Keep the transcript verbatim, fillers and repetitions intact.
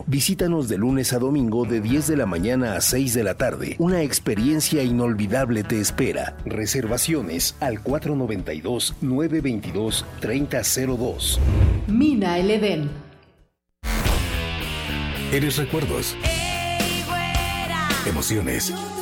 Visítanos de lunes a domingo de diez de la mañana a seis de la tarde. Una experiencia inolvidable te espera. Reservaciones al cuatro noventa y dos, nueve veintidós, treinta cero dos. Mina El Edén. Eres recuerdos, emociones,